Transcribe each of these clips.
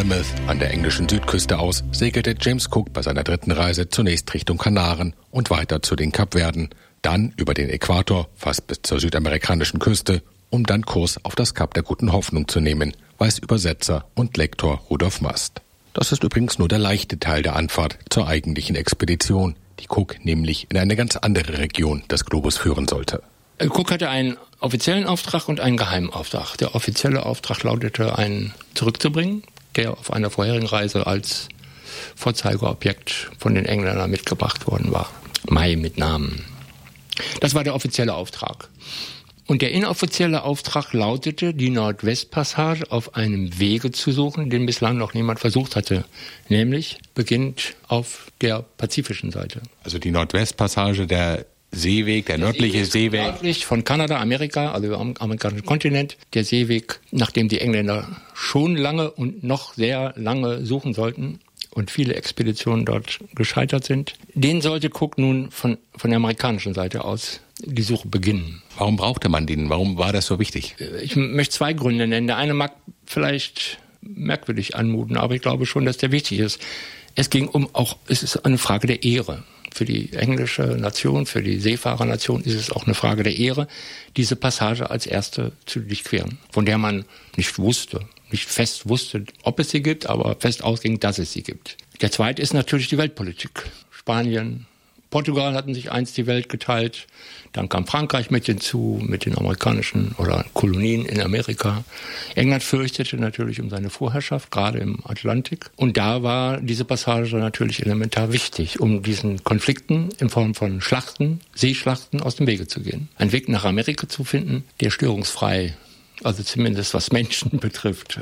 Plymouth an der englischen Südküste aus segelte James Cook bei seiner 3. Reise zunächst Richtung Kanaren und weiter zu den Kapverden, dann über den Äquator fast bis zur südamerikanischen Küste, um dann Kurs auf das Kap der Guten Hoffnung zu nehmen, weiß Übersetzer und Lektor Rudolf Mast. Das ist übrigens nur der leichte Teil der Anfahrt zur eigentlichen Expedition, die Cook nämlich in eine ganz andere Region des Globus führen sollte. Cook hatte einen offiziellen Auftrag und einen geheimen Auftrag. Der offizielle Auftrag lautete, einen zurückzubringen, der auf einer vorherigen Reise als Vorzeigeobjekt von den Engländern mitgebracht worden war. Mai mit Namen. Das war der offizielle Auftrag. Und der inoffizielle Auftrag lautete, die Nordwestpassage auf einem Wege zu suchen, den bislang noch niemand versucht hatte. Nämlich beginnt auf der pazifischen Seite. Also die Nordwestpassage, der Seeweg, der nördliche Seeweg. Nördlich von Kanada, Amerika, also am amerikanischen Kontinent. Der Seeweg, nachdem die Engländer schon lange und noch sehr lange suchen sollten und viele Expeditionen dort gescheitert sind. Den sollte Cook nun von der amerikanischen Seite aus die Suche beginnen. Warum brauchte man den? Warum war das so wichtig? Ich möchte 2 Gründe nennen. Der eine mag vielleicht merkwürdig anmuten, aber ich glaube schon, dass der wichtig ist. Es ist eine Frage der Ehre. Für die englische Nation, für die Seefahrernation ist es auch eine Frage der Ehre, diese Passage als erste zu durchqueren, von der man nicht fest wusste, ob es sie gibt, aber fest ausging, dass es sie gibt. Der zweite ist natürlich die Weltpolitik. Spanien, Portugal hatten sich einst die Welt geteilt. Dann kam Frankreich mit hinzu, mit den amerikanischen oder Kolonien in Amerika. England fürchtete natürlich um seine Vorherrschaft, gerade im Atlantik. Und da war diese Passage natürlich elementar wichtig, um diesen Konflikten in Form von Schlachten, Seeschlachten aus dem Wege zu gehen. Einen Weg nach Amerika zu finden, der störungsfrei, also zumindest was Menschen betrifft.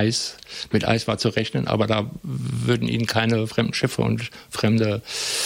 Mit Eis war zu rechnen, aber da würden ihnen keine fremden Schiffe und fremde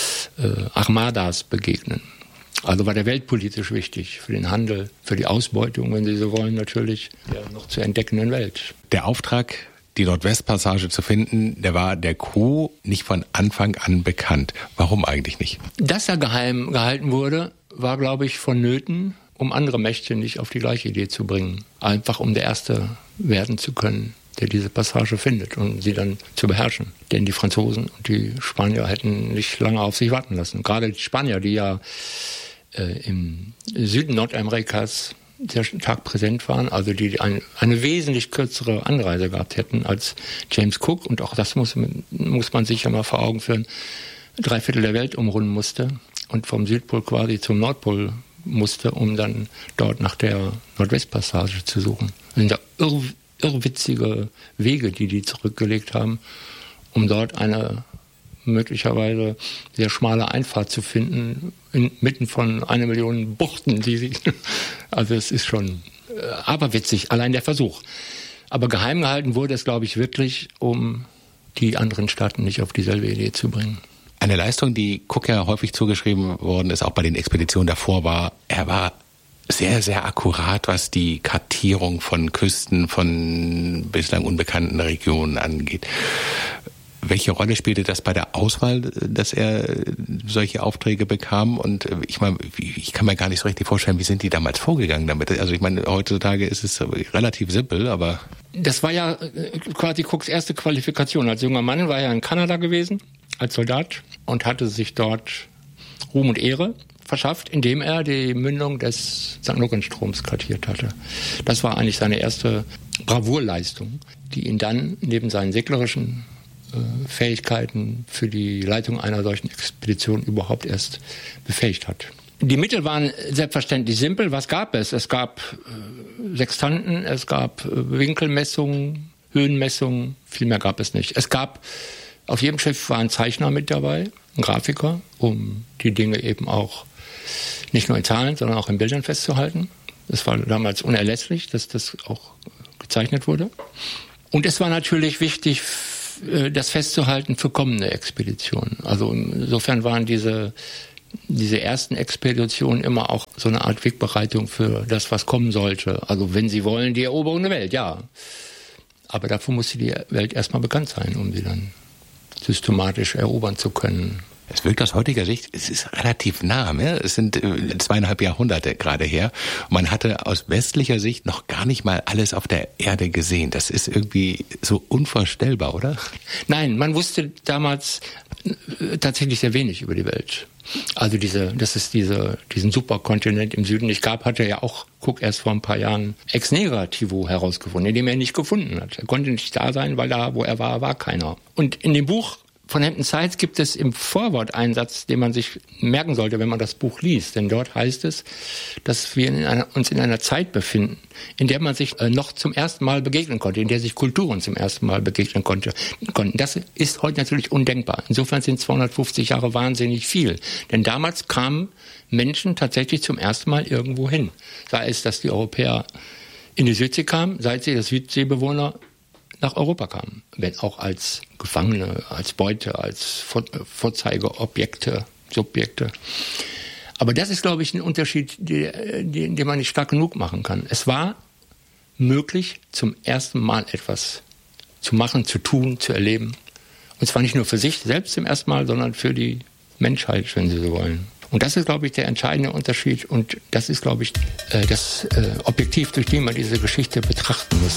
Armadas begegnen. Also war der weltpolitisch wichtig, für den Handel, für die Ausbeutung, wenn Sie so wollen, natürlich, der noch zu entdeckenden Welt. Der Auftrag, die Nordwestpassage zu finden, der war der Crew nicht von Anfang an bekannt. Warum eigentlich nicht? Dass er geheim gehalten wurde, war, glaube ich, vonnöten, um andere Mächte nicht auf die gleiche Idee zu bringen. Einfach um der Erste werden zu können, der diese Passage findet und sie dann zu beherrschen. Denn die Franzosen und die Spanier hätten nicht lange auf sich warten lassen. Gerade die Spanier, die ja im Süden Nordamerikas sehr stark präsent waren, also die eine wesentlich kürzere Anreise gehabt hätten als James Cook. Und auch das muss man sich ja mal vor Augen führen. 3/4 der Welt umrunden musste und vom Südpol quasi zum Nordpol musste, um dann dort nach der Nordwestpassage zu suchen. Das sind ja irrwitzige Wege, die zurückgelegt haben, um dort eine möglicherweise sehr schmale Einfahrt zu finden, inmitten von 1 Million Buchten. Also es ist schon aberwitzig, allein der Versuch. Aber geheim gehalten wurde es, glaube ich, wirklich, um die anderen Staaten nicht auf dieselbe Idee zu bringen. Eine Leistung, die Cook ja häufig zugeschrieben worden ist, auch bei den Expeditionen davor, er war sehr, sehr akkurat, was die Kartierung von Küsten, von bislang unbekannten Regionen angeht. Welche Rolle spielte das bei der Auswahl, dass er solche Aufträge bekam? Und ich kann mir gar nicht so richtig vorstellen, wie sind die damals vorgegangen damit? Also ich meine, heutzutage ist es relativ simpel, aber... Das war ja quasi Cooks erste Qualifikation. Als junger Mann war er in Kanada gewesen, als Soldat, und hatte sich dort Ruhm und Ehre verschafft, indem er die Mündung des St. Lawrence-Stroms kartiert hatte. Das war eigentlich seine erste Bravourleistung, die ihn dann neben seinen seglerischen Fähigkeiten für die Leitung einer solchen Expedition überhaupt erst befähigt hat. Die Mittel waren selbstverständlich simpel. Was gab es? Es gab Sextanten, es gab Winkelmessungen, Höhenmessungen, viel mehr gab es nicht. Es gab, auf jedem Schiff war ein Zeichner mit dabei, ein Grafiker, um die Dinge eben auch nicht nur in Zahlen, sondern auch in Bildern festzuhalten. Es war damals unerlässlich, dass das auch gezeichnet wurde. Und es war natürlich wichtig, das festzuhalten für kommende Expeditionen. Also insofern waren diese ersten Expeditionen immer auch so eine Art Wegbereitung für das, was kommen sollte. Also wenn Sie wollen, die Eroberung der Welt, ja. Aber dafür musste die Welt erstmal bekannt sein, um sie dann systematisch erobern zu können. Es wirkt aus heutiger Sicht, es ist relativ nah, ne? Es sind 2,5 Jahrhunderte gerade her. Man hatte aus westlicher Sicht noch gar nicht mal alles auf der Erde gesehen. Das ist irgendwie so unvorstellbar, oder? Nein, man wusste damals tatsächlich sehr wenig über die Welt. Also dass es diesen Superkontinent im Süden nicht gab, hatte ja auch Cook erst vor ein paar Jahren ex negativo herausgefunden, indem er ihn nicht gefunden hat. Er konnte nicht da sein, weil da, wo er war keiner. Und in dem Buch von Hampton Sides gibt es im Vorwort einen Satz, den man sich merken sollte, wenn man das Buch liest. Denn dort heißt es, dass wir uns in einer Zeit befinden, in der man sich noch zum ersten Mal begegnen konnte, in der sich Kulturen zum ersten Mal begegnen konnten. Das ist heute natürlich undenkbar. Insofern sind 250 Jahre wahnsinnig viel. Denn damals kamen Menschen tatsächlich zum ersten Mal irgendwo hin. Sei es, dass die Europäer in die Südsee kamen, sei es, dass Südseebewohner nach Europa kamen, wenn auch als Gefangene, als Beute, als Vorzeigeobjekte, Subjekte. Aber das ist, glaube ich, ein Unterschied, den man nicht stark genug machen kann. Es war möglich, zum ersten Mal etwas zu machen, zu tun, zu erleben. Und zwar nicht nur für sich selbst zum ersten Mal, sondern für die Menschheit, wenn Sie so wollen. Und das ist, glaube ich, der entscheidende Unterschied. Und das ist, glaube ich, das Objektiv, durch den man diese Geschichte betrachten muss.